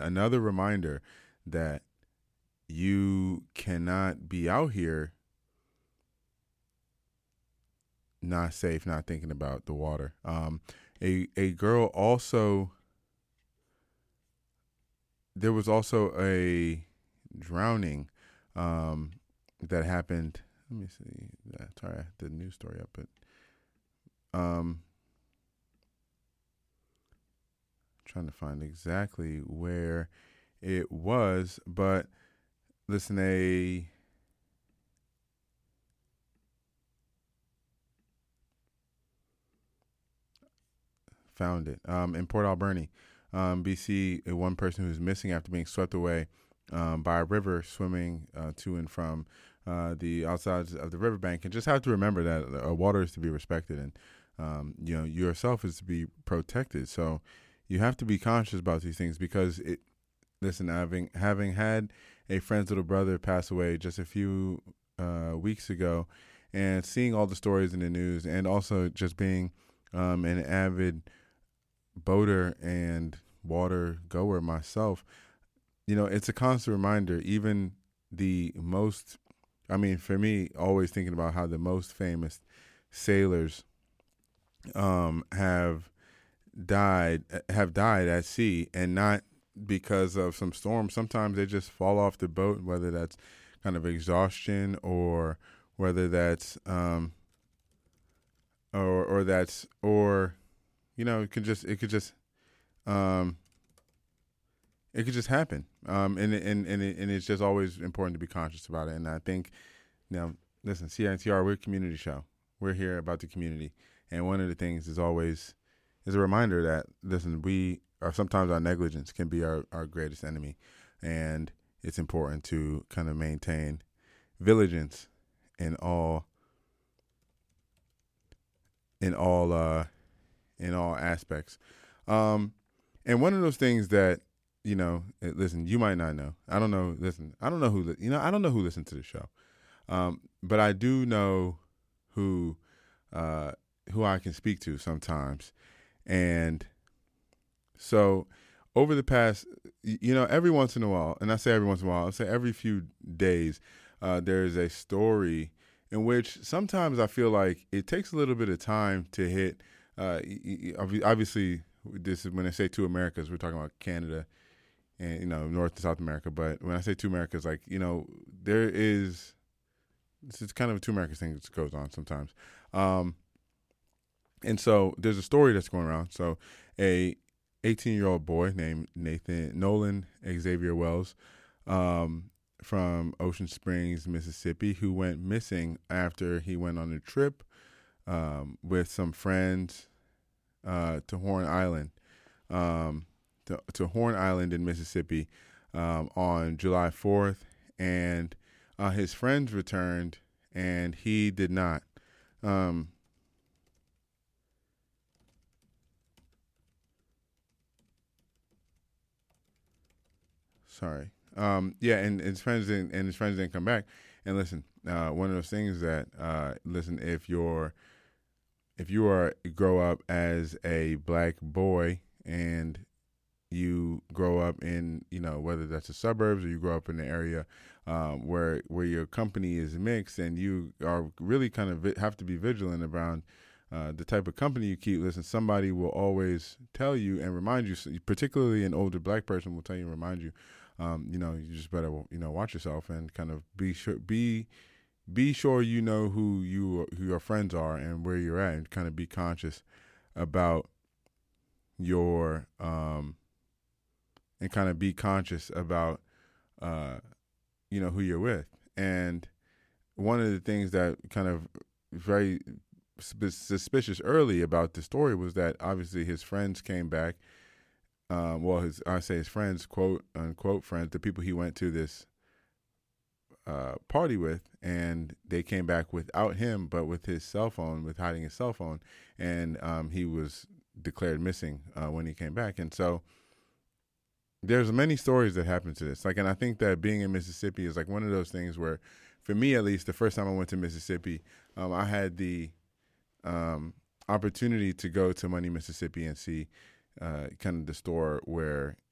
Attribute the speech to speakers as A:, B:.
A: another reminder that you cannot be out here not safe, not thinking about the water. A girl also, there was also a drowning that happened. Let me see. Sorry, I had the news story up, but trying to find exactly where it was. But listen, found it in Port Alberni, BC. One person who's missing after being swept away by a river swimming to and from the outsides of the riverbank. And just have to remember that water is to be respected, and yourself is to be protected. So you have to be conscious about these things because it. Listen, having had a friend's little brother pass away just a few weeks ago, and seeing all the stories in the news, and also just being an avid boater and water goer myself, it's a constant reminder. Even the most, for me, always thinking about how the most famous sailors have died at sea, and not because of some storm. Sometimes they just fall off the boat, whether that's kind of exhaustion or whether that's it could just happen. And it's just always important to be conscious about it. And I think, listen, CITR, we're a community show. We're here about the community. And one of the things is always a reminder that, listen, sometimes our negligence can be our greatest enemy. And it's important to kind of maintain vigilance in all aspects. And one of those things that, listen, you might not know. I don't know. Listen, I don't know who listens to the show. But I do know who I can speak to sometimes. And so over the past, every once in a while, and I say every once in a while, I say every few days, there's a story in which sometimes I feel like it takes a little bit of time to hit. Obviously, this is when I say two Americas, we're talking about Canada and, North and South America. But when I say two Americas, this is kind of a two Americas thing that goes on sometimes. And so there's a story that's going around. So a 18-year-old boy named Nolan Xavier Wells from Ocean Springs, Mississippi, who went missing after he went on a trip with some friends to Horn Island, to Horn Island in Mississippi on July 4th. And his friends returned, and he did not. Sorry. And his friends didn't come back. And listen, one of those things that listen, if you grow up as a black boy and you grow up in, whether that's the suburbs or you grow up in the area where your company is mixed, and you are really kind of have to be vigilant around the type of company you keep. Listen, somebody will always tell you and remind you, particularly an older black person will tell you and remind you, you just better, watch yourself and kind of be sure who your friends are and where you're at, and kind of be conscious about your and kind of be conscious about who you're with. And one of the things that kind of very suspicious early about the story was that obviously his friends came back. His friends, quote unquote friends, the people he went to this party with, and they came back without him, but with his cell phone, with hiding his cell phone, and he was declared missing when he came back. And so there's many stories that happen to this. And I think that being in Mississippi is one of those things where, for me at least, the first time I went to Mississippi, I had the opportunity to go to Money, Mississippi, and see kind of the store where